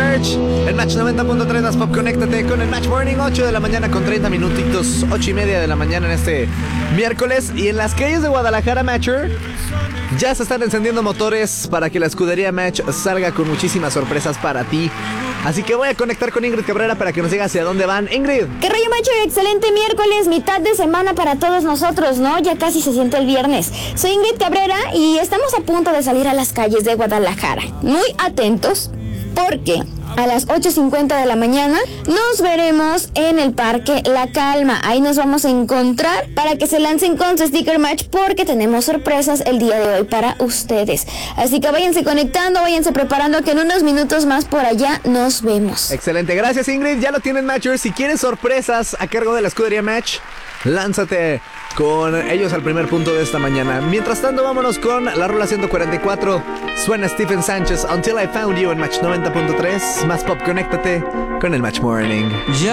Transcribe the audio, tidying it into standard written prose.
Merch. El Match 90.3 Más Pop, conéctate con el Match Morning. 8 de la mañana con 30 minutitos, 8 y media de la mañana en este miércoles. Y en las calles de Guadalajara, Matcher, ya se están encendiendo motores para que la escudería Match salga con muchísimas sorpresas para ti. Así que voy a conectar con Ingrid Cabrera para que nos diga hacia dónde van. Ingrid. ¿Qué rollo, Macho? Excelente miércoles, mitad de semana para todos nosotros, ¿no? Ya casi se siente el viernes. Soy Ingrid Cabrera y estamos a punto de salir a las calles de Guadalajara. Muy atentos porque a las 8:50 de la mañana nos veremos en el Parque La Calma. Ahí nos vamos a encontrar para que se lancen con su Sticker Match porque tenemos sorpresas el día de hoy para ustedes. Así que váyanse conectando, váyanse preparando que en unos minutos más por allá nos vemos. Excelente, gracias Ingrid. Ya lo tienen, Matchers. Si quieres sorpresas a cargo de la escudería Match, lánzate con ellos al primer punto de esta mañana. Mientras tanto, vámonos con la rola 144. Suena Stephen Sánchez, Until I Found You en Match 90.3. Más Pop, conéctate con el Match Morning.